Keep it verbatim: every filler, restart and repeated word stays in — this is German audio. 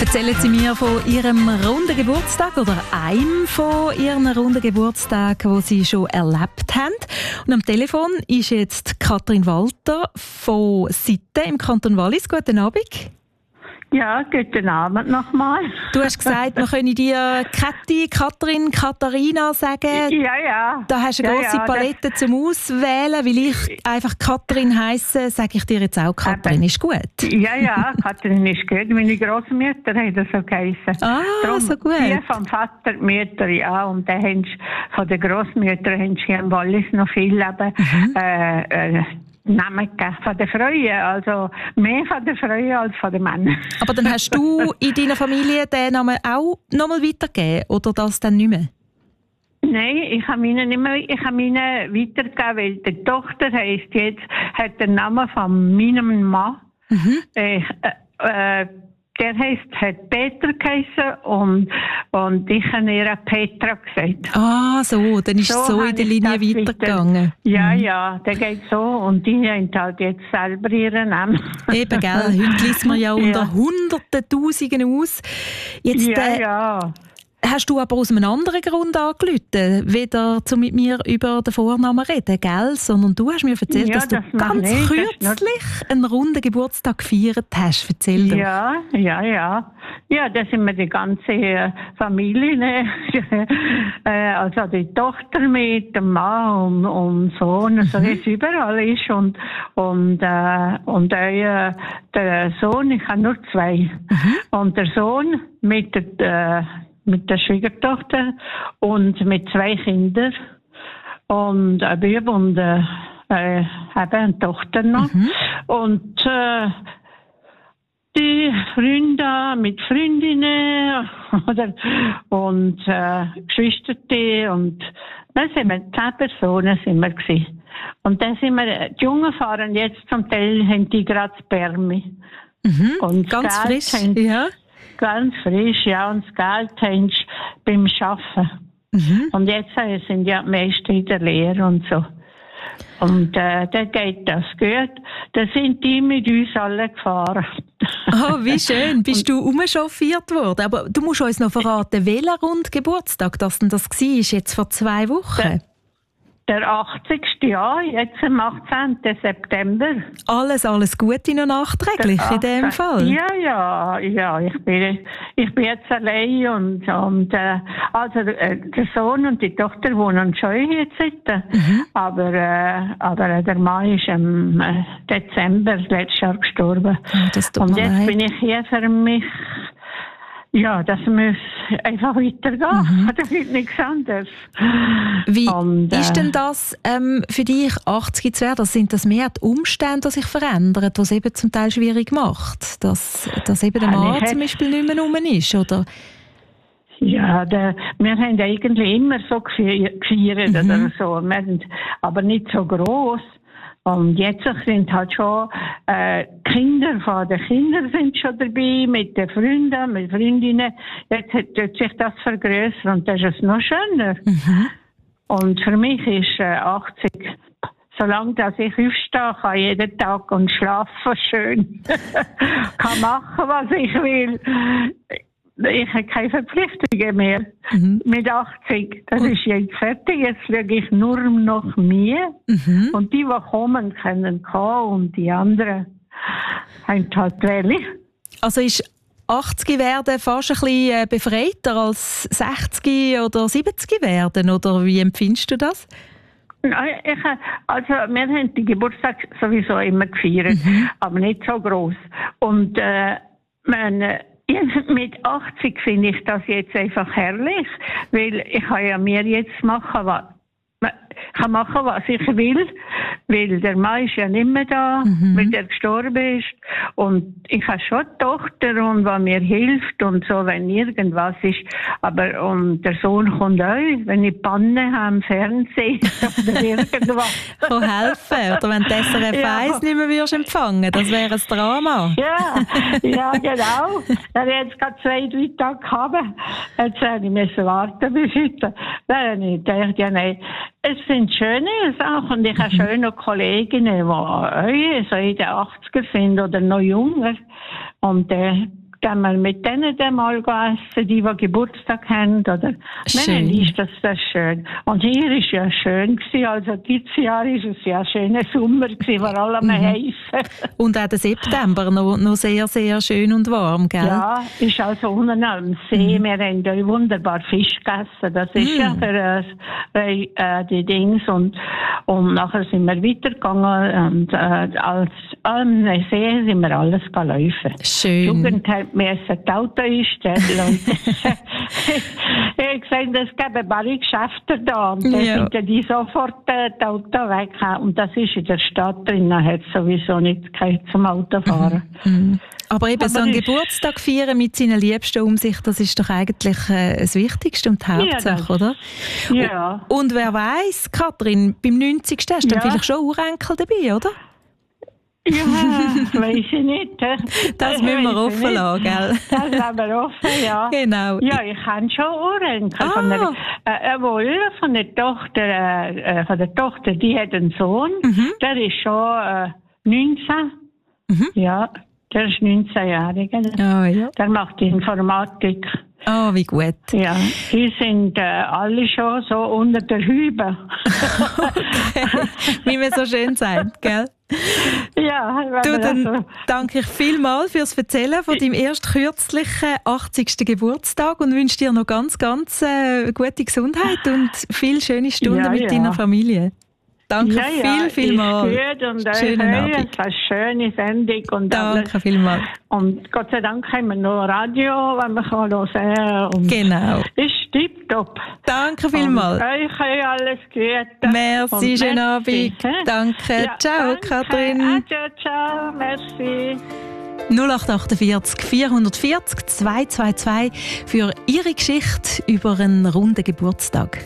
Erzählen Sie mir von Ihrem runden Geburtstag oder einem von Ihren runden Geburtstagen, den Sie schon erlebt haben. Und am Telefon ist jetzt Kathrin Walter von Sitten im Kanton Wallis. Guten Abend. Ja, guten Abend nochmal. Du hast gesagt, man könne dir Kathi, Kathrin, Katharina sagen. Ja, ja. Da hast du eine ja, grosse ja, Palette das... zum Auswählen. Weil ich einfach Kathrin heisse, sage ich dir jetzt auch Kathrin. Eben. Ist gut? Ja, ja, Kathrin ist gut. Meine Großmütter haben das so geheißen. Ah, Darum, so gut. Die vom Vater, die Mütter, ja. Und dann haben sie, von den Großmüttern haben sie hier in Wallis noch viel Leben. Mhm. Äh, äh, Namen von den Frauen, also mehr von den Frauen als von den Männern. Aber dann hast du in deiner Familie den Namen auch nochmal weitergegeben oder das dann nicht mehr? Nein, ich habe ihnen nicht mehr, ich habe ihnen weitergegeben, weil die Tochter heisst jetzt, hat den Namen von meinem Mann. Mhm. Äh, äh, der heisst, hat Peter geheißen und, und ich habe ihr Petra gesagt. Ah, so, dann ist es so, so in der Linie weitergegangen. Weiter. Ja, mhm. ja, der geht so und die haben halt jetzt selber ihren Namen. Eben, gell, heute liest man ja unter ja. Hunderten, Tausenden aus. Jetzt, ja, äh, ja. Hast du aber aus einem anderen Grund angerufen, weder zu mit mir über den Vornamen reden, gell? Sondern du hast mir erzählt, ja, dass du das ganz nicht, kürzlich einen runden Geburtstag gefeiert hast. Erzähl doch. Ja, ja, ja. Ja, da sind wir die ganze äh, Familie, ne? äh, also die Tochter mit dem Mann und, und Sohn, also mhm. wie es überall ist. Und, und, äh, und äh, der Sohn, ich habe nur zwei. Mhm. Und der Sohn mit der äh, mit der Schwiegertochter und mit zwei Kindern und ein Bub und äh, äh, eine Tochter noch. Mhm. Und äh, die Freunde mit Freundinnen oder, und äh, Geschwister und dann sind wir zehn Personen sind wir gewesen. Und dann sind wir, die Jungen fahren jetzt zum Teil, haben die gerade Spermi. Mhm. Und ganz frisch, haben, ja. Ganz frisch, ja, und das Geld haben sie beim Arbeiten. Mhm. Und jetzt sind ja die meisten in der Lehre und so. Und äh, dann geht das gut. Da sind die mit uns alle gefahren. Oh, wie schön. Bist du umchauffiert worden? Aber du musst uns noch verraten, welcher Rund Geburtstag das denn das war, jetzt vor zwei Wochen? Der, der achtzigste Jahr, jetzt am achtzehnten September. Alles, alles Gute noch nachträglich in dem Fall? Ja, ja, ja. Ich bin, ich bin jetzt allein und, und äh, also äh, der Sohn und die Tochter wohnen schon jetzt. Mhm. Aber, äh, aber der Mann ist im äh, Dezember letztes Jahr gestorben. Oh, das tut und mir jetzt leid. bin ich hier für mich. Ja, das muss einfach weitergehen. Mhm. Da gibt nichts anderes. Wie und, äh, ist denn das ähm, für dich, achtzig zu werden? Sind das mehr die Umstände, die sich verändern, was es eben zum Teil schwierig macht? Dass, dass eben der Mann zum Beispiel nicht mehr rum ist, oder? Ja, der, wir haben eigentlich immer so gefeiert mhm. oder so, wir haben, aber nicht so gross. Und jetzt sind halt schon äh, Kinder von den Kindern sind schon dabei, mit den Freunden, mit Freundinnen. Jetzt hat sich das vergrößert und das ist es noch schöner. Mhm. Und für mich ist äh, achtzig, solange dass ich aufstehe, kann jeden Tag und schlafen schön, kann machen, was ich will. Ich habe keine Verpflichtungen mehr. Mhm. Mit achtzig. Das ist jetzt fertig. Jetzt schaue ich nur noch mir. Mhm. Und die, die kommen, können kommen. Und die anderen haben halt Welle. Also ist achtzig werden fast ein bisschen befreiter als sechzig oder siebzig werden? Oder wie empfindest du das? Ich, also, wir haben die Geburtstag sowieso immer gefeiert. Mhm. Aber nicht so gross. Und äh, meine mit achtzig finde ich das jetzt einfach herrlich, weil ich kann ja mir jetzt machen, was ich kann machen, was ich will, weil der Mann ist ja nicht mehr da, mhm. weil er gestorben ist. Und ich habe schon eine Tochter, und die mir hilft und so, wenn irgendwas ist. Aber und der Sohn kommt auch, wenn ich Panne habe im Fernsehen oder irgendwas. Kann helfen. Oder wenn die S R F ja. eins nicht mehr würdest empfangen, das wäre ein Drama. Ja, ja, genau. Er hat jetzt gerade zwei, drei Tage gehabt. Jetzt habe ich müssen warten bis heute. Dann habe ich gedacht, ja, nein. Es sind schöne Sachen und ich habe schöne Kolleginnen, die so in den achtziger sind oder noch jünger. Und äh, dann mal mit denen dann mal essen, die, die Geburtstag haben, oder? Schön. Dann ist das, das schön. Und hier ist ja schön gewesen, also dieses Jahr ist es ja ein schöner Sommer gewesen, vor allem mhm. heiß. Und auch der September noch, noch sehr, sehr schön und warm, gell? Ja, ist also unten am See, mhm. wir haben da wunderbar Fisch gegessen, das ist mhm. ja für äh, äh, die Dings, und, und nachher sind wir weitergegangen, und äh, als am See sind wir alles gelaufen. Schön. Die Jugend hat mir ein Auto einstellen. Ich habe gesagt, es gäbe bare Geschäfte da. Und dann ja. sind die sofort äh, das Auto weg. Und das ist in der Stadt drin, da hat es sowieso nicht Zeit zum Autofahren. Mhm. Aber eben Aber so einen Geburtstag feiern mit seinen Liebsten um sich, das ist doch eigentlich äh, das Wichtigste und die Hauptsache, ja, oder? Ja. Und wer weiss, Kathrin, beim neunzigsten hast du ja. dann vielleicht schon Urenkel dabei, oder? Ja, weiss ich nicht. Das müssen wir offen lassen, gell? Das haben wir offen, ja. Genau. Ja, ich habe schon Urenkel. Ah. Von der, äh, wohl, von der Tochter, äh, von der Tochter, die hat einen Sohn, mhm. der ist schon äh, neunzehn. Mhm. Ja, der ist neunzehnjährig. Oh, ja. Der macht Informatik. Oh, wie gut. Ja, die sind äh, alle schon so unter der Hübe. Okay. Wie man so schön sagt, gell? Ja, du, dann also danke ich vielmals fürs Erzählen von deinem erst kürzlichen achtzigsten Geburtstag und wünsche dir noch ganz, ganz äh, gute Gesundheit und viele schöne Stunden ja, mit ja. deiner Familie. Danke ja, viel, ja, vielmals. Gut und schönen Abend. Es war eine schöne Sendung. Und danke alles. vielmals. Und Gott sei Dank haben wir noch Radio, wenn man kann hören kann. Genau. Ist tipptopp. Danke vielmals. Und euch alles Gute. Merci, schönen Abend. He? Danke. Ja, ciao, danke. Kathrin. Adieu, ciao, merci. null acht achtundvierzig vierhundertvierzig zweihundertzweiundzwanzig für Ihre Geschichte über einen runden Geburtstag.